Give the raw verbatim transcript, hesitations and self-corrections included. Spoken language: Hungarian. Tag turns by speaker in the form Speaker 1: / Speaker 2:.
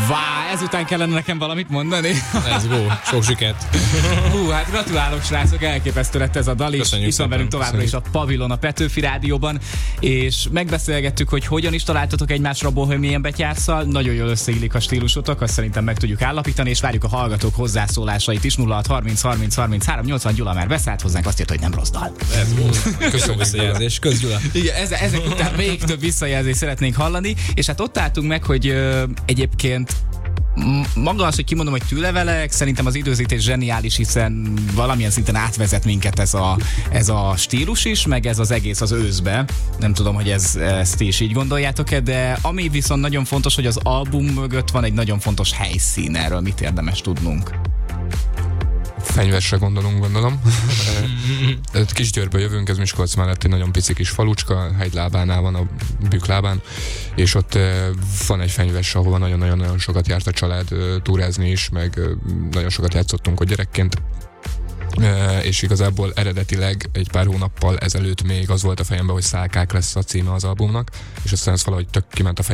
Speaker 1: Vá, ezután kellene nekem valamit mondani.
Speaker 2: Ez go, sok sikert.
Speaker 1: Hú, hát gratulálok, srácok, elképesztő lett ez a dal is. Itt van velünk továbbra is a Pavilon, a Petőfi Rádióban, és megbeszélgettük, hogy hogyan is találtatok egymásra Bohemian Betyársszal. Nagyon jól összeillik a stílusotok, azt szerintem meg tudjuk állapítani, és várjuk a hallgatók hozzászólásait is. nulla hat harminc harminc harminchárom nyolcvan. Gyula már beszállt hozzánk, azt írta, hogy nem rossz dal.
Speaker 2: Ez go. Köszönöm visszajelzés. Kösz, Gyula.
Speaker 1: Igen, ezek után még több visszajelzést szeretnénk hallani, és hát ott álltunk meg, hogy ö, egyébként maga az, hogy kimondom, hogy tűlevelek, szerintem az időzítés zseniális, hiszen valamilyen szinten átvezet minket ez a, ez a stílus is, meg ez az egész az őszbe. Nem tudom, hogy ez, ezt ti is így gondoljátok-e, de ami viszont nagyon fontos, hogy az album mögött van egy nagyon fontos helyszín, erről mit érdemes tudnunk?
Speaker 3: Fenyvesre gondolunk, gondolom. Kisgyőrből jövünk, ez Miskolc mellett egy nagyon pici kis falucska, hegylábánál van, a Bükklábán, és ott van egy fenyves, ahova nagyon-nagyon sokat járt a család túrázni is, meg nagyon sokat játszottunk ott gyerekként. És igazából eredetileg egy pár hónappal ezelőtt még az volt a fejemben, hogy Szálkák lesz a címe az albumnak, és aztán ez valahogy tök kiment a fejem.